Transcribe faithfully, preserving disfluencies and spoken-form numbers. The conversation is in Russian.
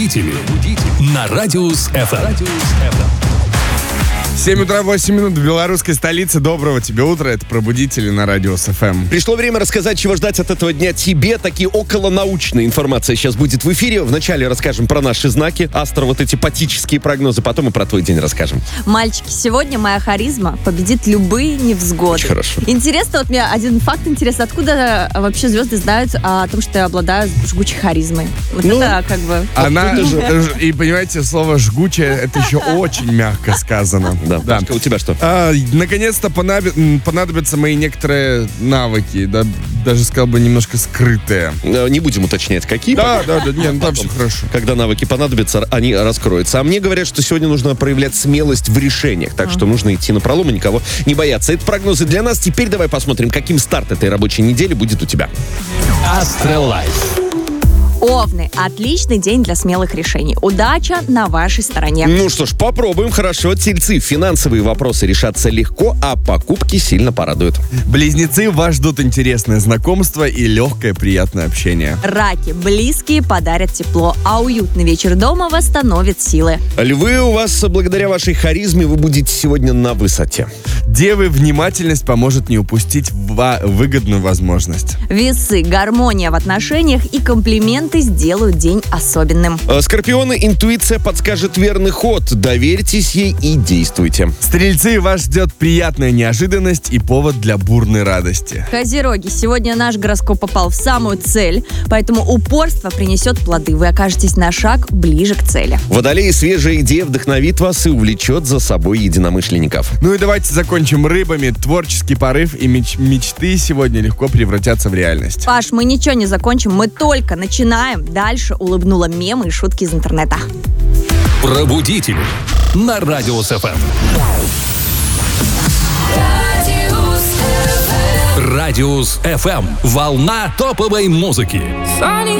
Пробудители. Пробудители. На Радиус эф эм. семь утра восемь минут в белорусской столице. Доброго тебе утра. Это «Пробудители» на Радиус эф эм. Пришло время рассказать, чего ждать от этого дня тебе. Такие околонаучная информация сейчас будет в эфире. Вначале расскажем про наши знаки, астро, вот эти патические прогнозы. Потом и про твой день расскажем. Мальчики, сегодня моя харизма победит любые невзгоды. Очень хорошо. Интересно, вот мне один факт интересно. Откуда вообще звезды знают о том, что я обладаю жгучей харизмой? Вот Ну, это как бы... Она, ж- и понимаете, слово «жгучее» — это еще очень мягко сказано. Да, Да. Пашка, у тебя что? А, наконец-то понаби- м, понадобятся мои некоторые навыки, да, даже сказал бы немножко скрытые. Э, Не будем уточнять, какие. Да, да, да, не, ну там все хорошо. Когда навыки понадобятся, они раскроются. А мне говорят, что сегодня нужно проявлять смелость в решениях. Так что нужно идти на пролом и никого не бояться. Это прогнозы для нас. Теперь давай посмотрим, каким старт этой рабочей недели будет у тебя. Астролайф. Овны. Отличный день для смелых решений. Удача на вашей стороне. Ну что ж, попробуем. Хорошо. Тельцы, финансовые вопросы решатся легко, а покупки сильно порадуют. Близнецы, вас ждут интересное знакомство и легкое приятное общение. Раки. Близкие подарят тепло, а уютный вечер дома восстановит силы. Львы, у вас, благодаря вашей харизме, вы будете сегодня на высоте. Девы, внимательность поможет не упустить ва- выгодную возможность. Весы. Гармония в отношениях и комплименты сделают день особенным. Э, Скорпионы, интуиция подскажет верный ход. Доверьтесь ей и действуйте. Стрельцы, вас ждет приятная неожиданность и повод для бурной радости. Козероги. Сегодня наш гороскоп попал в самую цель, поэтому упорство принесет плоды. Вы окажетесь на шаг ближе к цели. Водолеи, свежая идея вдохновит вас и увлечет за собой единомышленников. Ну и давайте закончим рыбами. Творческий порыв и меч- мечты сегодня легко превратятся в реальность. Паш, мы ничего не закончим, мы только начинаем. Дальше улыбнула мемы и шутки из интернета. Пробудители. На Радиус эф эм. Радиус эф эм. Волна топовой музыки.